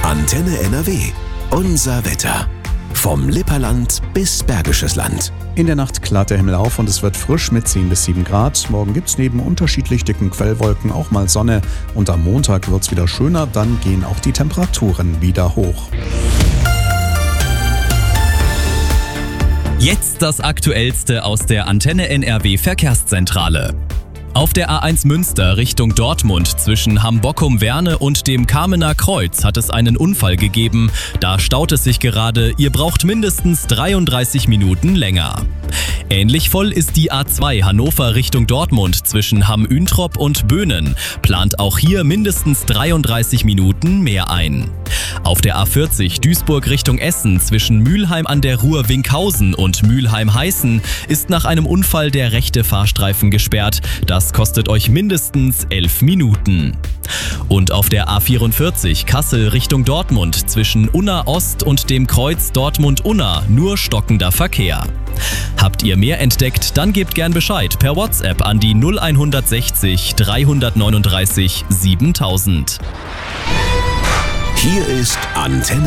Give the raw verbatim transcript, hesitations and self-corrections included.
Antenne N R W. Unser Wetter. Vom Lipperland bis Bergisches Land. In der Nacht klart der Himmel auf und es wird frisch mit zehn bis sieben Grad. Morgen gibt es neben unterschiedlich dicken Quellwolken auch mal Sonne. Und am Montag wird es wieder schöner, dann gehen auch die Temperaturen wieder hoch. Jetzt das Aktuellste aus der Antenne N R W Verkehrszentrale. Auf der A eins Münster Richtung Dortmund zwischen Hambockum-Werne und dem Kamener Kreuz hat es einen Unfall gegeben. Da staut es sich gerade, ihr braucht mindestens dreiunddreißig Minuten länger. Ähnlich voll ist die A zwei Hannover Richtung Dortmund zwischen Hamm-Üntrop und Böhnen. Plant auch hier mindestens dreiunddreißig Minuten mehr ein. Auf der A vierzig Duisburg Richtung Essen zwischen Mülheim an der Ruhr-Winkhausen und Mülheim-Heißen ist nach einem Unfall der rechte Fahrstreifen gesperrt. Das kostet euch mindestens elf Minuten. Und auf der A vierundvierzig Kassel Richtung Dortmund zwischen Unna Ost und dem Kreuz Dortmund-Unna nur stockender Verkehr. Habt ihr mehr entdeckt, dann gebt gern Bescheid per WhatsApp an die null sechzig dreihundertneununddreißig siebentausend. Hier ist Antenne